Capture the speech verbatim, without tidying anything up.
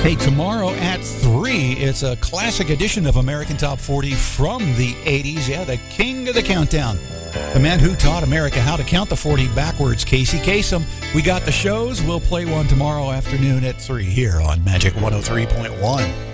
Hey, tomorrow at three, it's a classic edition of American Top forty from the eighties. Yeah, the king of the countdown. The man who taught America how to count the forty backwards, Casey Kasem. We got the shows. We'll play one tomorrow afternoon at three here on Magic one oh three point one.